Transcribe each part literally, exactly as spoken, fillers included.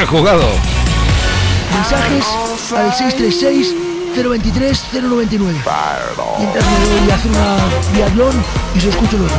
has jugado. Mensajes al seis tres seis, cero veintitrés, cero noventa y nueve. Mientras me voy a hacer una biatlón y se escucho luego.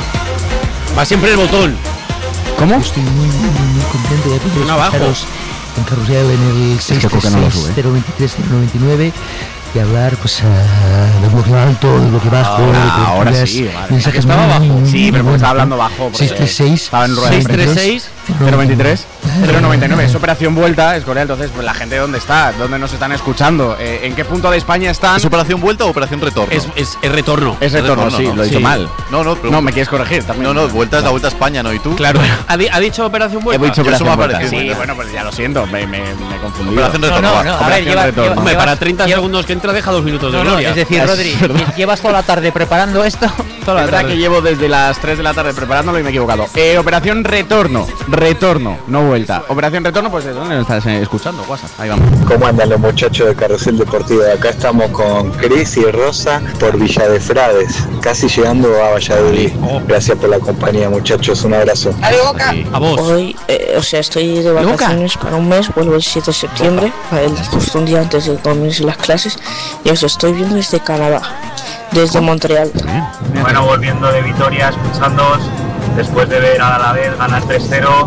Va siempre el botón. ¿Cómo? Estoy muy, muy, muy contento de poder abajo en Carrusel en el seis tres seis, cero veintitrés, cero noventa y nueve y hablar pues uh, de bloque alto, de bloque bajo. Ah, ahora sí, vale. Mensajes estaba muy, bajo. muy, Sí, muy pero porque bueno. estaba hablando bajo. seis tres seis, estaba en rueda de seis tres seis, cero veintitrés, cero noventa y nueve. Es operación vuelta, es Corea. Entonces, pues la gente, ¿dónde está? ¿Dónde nos están escuchando? Eh, ¿En qué punto de España están? ¿Es operación vuelta o operación retorno? Es, es, es retorno. Es retorno, retorno, sí, ¿no? lo he dicho Sí. mal. No, no, No, me quieres corregir también. No, no, vuelta es la vuelta a España, ¿no? ¿Y tú? Claro. ¿Ha, di- ha dicho operación He vuelta? dicho Yo eso operación me ha vuelta. parecido Sí, bueno. bueno, pues ya lo siento, me, me, me he confundido. Operación No, retorno. no, va. no. A ver, Operación lleva, retorno. lleva- Hombre, Hombre, para treinta lleva- segundos que entra deja dos minutos de No, no, gloria. es decir, Es Rodri, verdad. llevas toda la tarde preparando esto. Toda Es la verdad tarde. que llevo desde las tres de la tarde preparándolo y me he equivocado. Eh, operación retorno. Retorno, no vuelta. Operación retorno, pues ¿de dónde lo estás eh, escuchando? WhatsApp. Ahí vamos. ¿Cómo andan los muchachos de Carrusel Deportivo? Acá estamos con Cris y Rosa por Villa de Frades, casi llegando a Valladolid. Gracias por la compañía, muchachos, un abrazo. Ahí. A vos. Hoy, eh, o sea, estoy de vacaciones para un mes, vuelvo el siete de septiembre, el, justo un día antes de comienzar las clases, y os estoy viendo desde Canadá, desde Montreal. Bueno, volviendo de Vitoria, escuchándoos, después de ver a la vez ganar tres cero.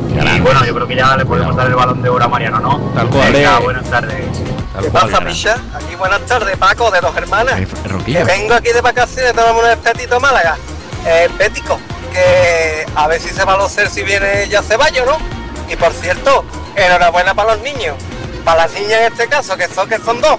Y bueno, yo creo que ya le podemos dar el balón de oro a Mariano, ¿no? Tal cual. Venga, buenas tardes. Tal ¿Qué cual, pasa, cara. picha? Aquí buenas tardes, Paco, de Dos Hermanas. Eh, Que Roquillo. vengo aquí de vacaciones, tomamos un espetito Málaga. Eh, Bético, que a ver si se va a los ser si viene ya Ceballos, ¿no? Y por cierto, enhorabuena para los niños. Para las niñas en este caso, que son, que son dos.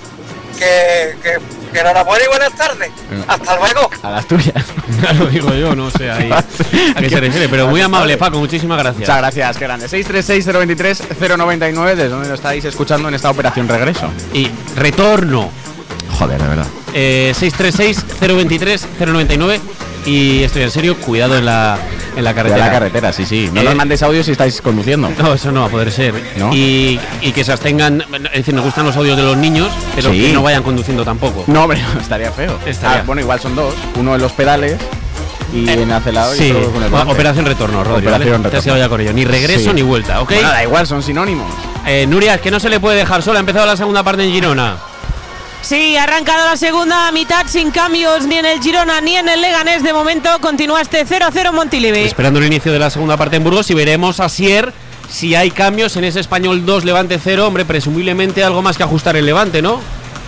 Que, que, que enhorabuena y buenas tardes. Hasta luego. A las tuyas. Ya lo digo yo, no sé ahí a qué se refiere, pero muy amable, Paco, muchísimas gracias. Muchas gracias, qué grande. seis tres seis, cero veintitrés, cero noventa y nueve, desde donde lo estáis escuchando en esta operación regreso. Y retorno. Joder, de verdad. Eh, seis tres seis, cero veintitrés, cero noventa y nueve. Y estoy en serio, cuidado en la, en la De carretera. la carretera, sí, sí. No Eh, nos mandéis audio si estáis conduciendo. No, eso no va a poder ser. ¿No? Y, y que se abstengan, es decir, nos gustan los audios de los niños, pero Sí. que no vayan conduciendo tampoco. No, hombre, no, estaría feo. Estaría. Ah, bueno, igual son dos. Uno en los pedales y Eh, en acelerador Sí, y otro con el volante. operación retorno, Rodri. Operación ¿vale? Te has retorno. quedado ya con ello. Ni regreso Sí. ni vuelta, ¿ok? Bueno, da igual, son sinónimos. Eh, Nuria, es que no se le puede dejar sola. Ha empezado la segunda parte en Girona. Sí, ha arrancado la segunda mitad sin cambios ni en el Girona ni en el Leganés. De momento continúa este cero a cero Montilivi. Esperando el inicio de la segunda parte en Burgos y veremos a Sier si hay cambios en ese Español dos, Levante cero. Hombre, presumiblemente algo más que ajustar el Levante, ¿no?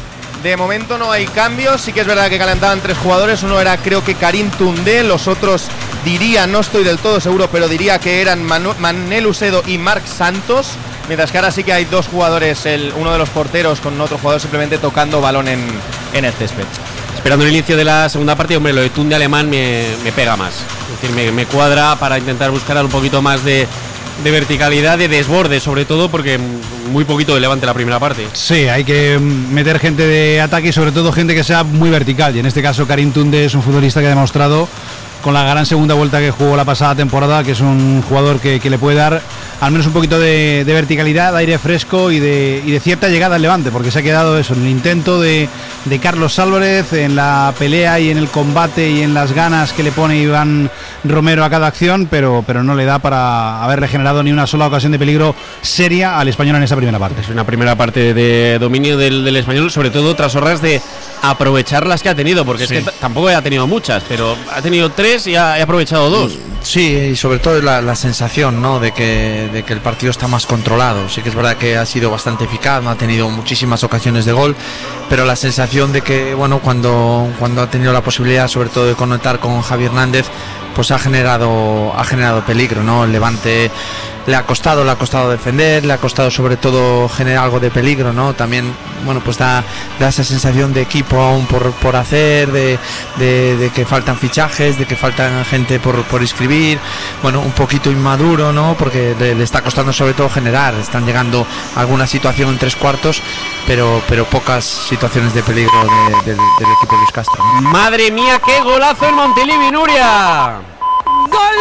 De momento no hay cambios, sí que es verdad que calentaban tres jugadores, uno era creo que Karim Toundé, los otros diría, no estoy del todo seguro, pero diría que eran Manu- Manel Usedo y Marc Santos, mientras que ahora sí que hay dos jugadores, el, uno de los porteros con otro jugador simplemente tocando balón en, en el césped. Esperando el inicio de la segunda parte, hombre, lo de Tunde alemán me, me pega más. Es decir, me, me cuadra para intentar buscar un poquito más de, de verticalidad, de desborde, sobre todo, porque muy poquito de Levante la primera parte. Sí, hay que meter gente de ataque y sobre todo gente que sea muy vertical. Y en este caso Karim Toundé es un futbolista que ha demostrado con la gran segunda vuelta que jugó la pasada temporada, que es un jugador que, que le puede dar al menos un poquito de, de verticalidad, aire fresco y de, y de cierta llegada al Levante, porque se ha quedado eso, en el intento de, de Carlos Álvarez, en la pelea y en el combate y en las ganas que le pone Iván Romero a cada acción, pero, pero no le da para haberle generado ni una sola ocasión de peligro seria al Español en esa primera parte. Es una primera parte de dominio del, del Español, sobre todo tras horas de aprovechar las que ha tenido, porque Sí. es que t- tampoco ha tenido muchas, pero ha tenido tres y ha, ha aprovechado dos. Sí, y sobre todo la, la sensación, ¿no?, de que, de que el partido está más controlado. Sí que es verdad que ha sido bastante eficaz, no ha tenido muchísimas ocasiones de gol, pero la sensación de que, bueno, cuando, cuando ha tenido la posibilidad, sobre todo de conectar con Javi Hernández, pues ha generado, ha generado peligro, ¿no? El Levante le ha costado, le ha costado defender, le ha costado sobre todo generar algo de peligro, ¿no? También, bueno, pues da, da esa sensación de equipo aún por, por hacer, de, de, de que faltan fichajes, de que faltan gente por, por inscribir, bueno, un poquito inmaduro, ¿no? Porque le, le está costando sobre todo generar, están llegando a alguna situación en tres cuartos, pero, pero pocas situaciones de peligro de, de, del equipo de Luis Castro, ¿no? ¡Madre mía, qué golazo en Montilivi, Nuria! ¡Gol!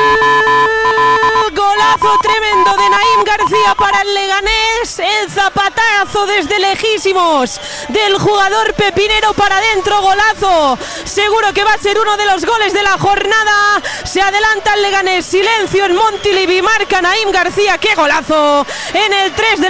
Golazo tremendo de Naim García para el Leganés. El zapatazo desde lejísimos del jugador pepinero para adentro. Golazo. Seguro que va a ser uno de los goles de la jornada. Se adelanta el Leganés. Silencio en Montilivi. Marca Naim García. ¡Qué golazo! En el tres del